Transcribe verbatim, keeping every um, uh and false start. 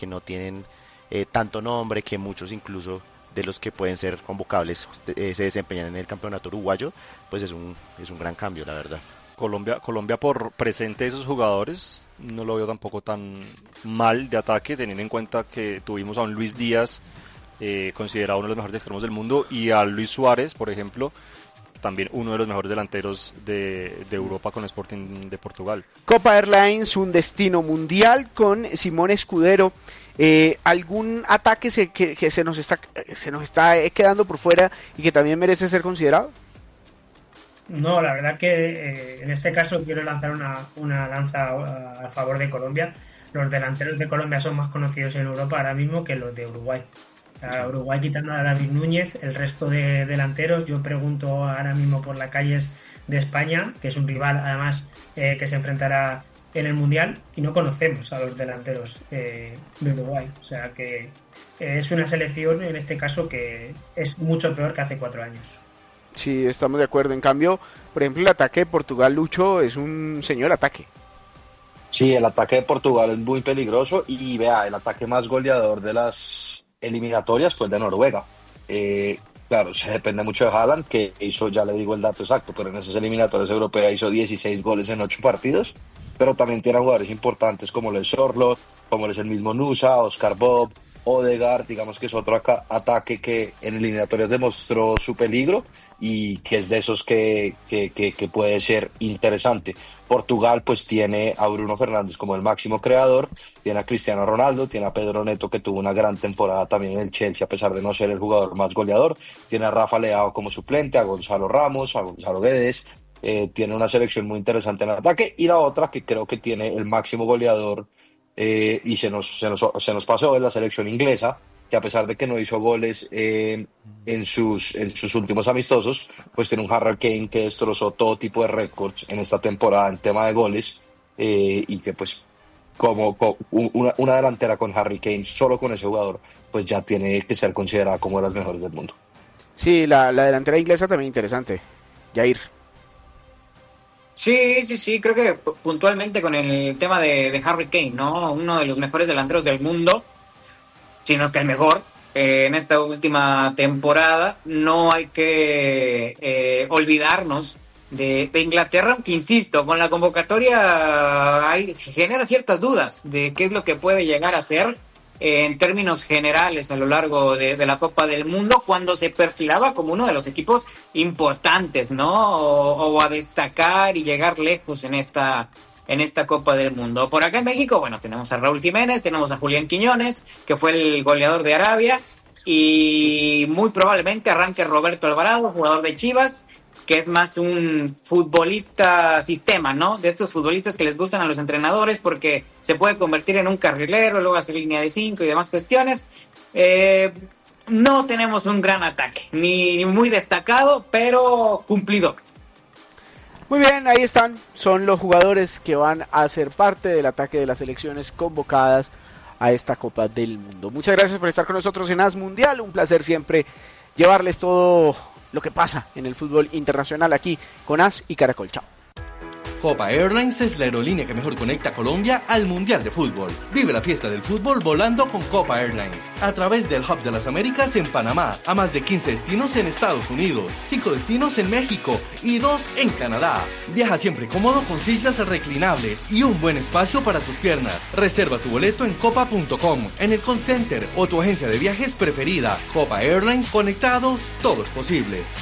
que no tienen eh, tanto nombre, que muchos incluso de los que pueden ser convocables eh, se desempeñan en el campeonato uruguayo, pues es un, es un gran cambio, la verdad. Colombia, Colombia por presente de esos jugadores no lo veo tampoco tan mal de ataque, teniendo en cuenta que tuvimos a un Luis Díaz eh, considerado uno de los mejores extremos del mundo, y a Luis Suárez, por ejemplo, también uno de los mejores delanteros de, de Europa con Sporting de Portugal. Copa Airlines, un destino mundial con Simón Escudero. Eh, ¿Algún ataque se, que, que se nos está se nos está quedando por fuera y que también merece ser considerado? No, la verdad que eh, en este caso quiero lanzar una, una lanza a, a favor de Colombia. Los delanteros de Colombia son más conocidos en Europa ahora mismo que los de Uruguay. A Uruguay, quitando a David Núñez, el resto de delanteros, yo pregunto ahora mismo por las calles de España, que es un rival además eh, que se enfrentará en el Mundial, y no conocemos a los delanteros eh, de Uruguay. O sea que eh, es una selección en este caso que es mucho peor que hace cuatro años. Sí, estamos de acuerdo. En cambio, por ejemplo, el ataque de Portugal, Lucho, es un señor ataque. Sí, el ataque de Portugal es muy peligroso y vea, el ataque más goleador de las eliminatorias fue el de Noruega. Eh, claro, se depende mucho de Haaland, que hizo, ya le digo el dato exacto, pero en esas eliminatorias europeas hizo dieciséis goles en ocho partidos, pero también tiene jugadores importantes como el Sorloth, como es el mismo Nusa, Oscar Bob, Odegaard, digamos que es otro acá, ataque que en eliminatorias demostró su peligro y que es de esos que, que, que, que puede ser interesante. Portugal pues tiene a Bruno Fernández como el máximo creador, tiene a Cristiano Ronaldo, tiene a Pedro Neto, que tuvo una gran temporada también en el Chelsea a pesar de no ser el jugador más goleador, tiene a Rafa Leao como suplente, a Gonzalo Ramos, a Gonzalo Guedes, eh, tiene una selección muy interesante en el ataque, y la otra que creo que tiene el máximo goleador Eh, y se nos, se, nos, se nos pasó en la selección inglesa, que a pesar de que no hizo goles eh, en, sus, en sus últimos amistosos, pues tiene un Harry Kane que destrozó todo tipo de récords en esta temporada en tema de goles, eh, y que pues como, como una, una delantera con Harry Kane, solo con ese jugador, pues ya tiene que ser considerada como de las mejores del mundo. Sí, la, la delantera inglesa también interesante. Jair. Sí, sí, sí, creo que puntualmente con el tema de, de Harry Kane, ¿no? Uno de los mejores delanteros del mundo, sino que el mejor eh, en esta última temporada. No hay que eh, olvidarnos de, de Inglaterra, que insisto, con la convocatoria hay, genera ciertas dudas de qué es lo que puede llegar a ser eh, en términos generales a lo largo de, de la Copa del Mundo, cuando se perfilaba como uno de los equipos importantes, ¿no? O, o a destacar y llegar lejos en esta, en esta Copa del Mundo. Por acá en México, bueno, tenemos a Raúl Jiménez, tenemos a Julián Quiñones, que fue el goleador de Arabia, y muy probablemente arranque Roberto Alvarado, jugador de Chivas, que es más un futbolista sistema, ¿no? De estos futbolistas que les gustan a los entrenadores porque se puede convertir en un carrilero, luego hacer línea de cinco y demás cuestiones. Eh, no tenemos un gran ataque, ni muy destacado, pero cumplidor. Muy bien, ahí están, son los jugadores que van a ser parte del ataque de las selecciones convocadas a esta Copa del Mundo. Muchas gracias por estar con nosotros en As Mundial, un placer siempre llevarles todo lo que pasa en el fútbol internacional aquí con As y Caracol. Chao. Copa Airlines es la aerolínea que mejor conecta a Colombia al Mundial de Fútbol. Vive la fiesta del fútbol volando con Copa Airlines. A través del Hub de las Américas en Panamá, a más de quince destinos en Estados Unidos, cinco destinos en México y dos en Canadá. Viaja siempre cómodo con sillas reclinables y un buen espacio para tus piernas. Reserva tu boleto en copa punto com, en el call center o tu agencia de viajes preferida. Copa Airlines, conectados, todo es posible.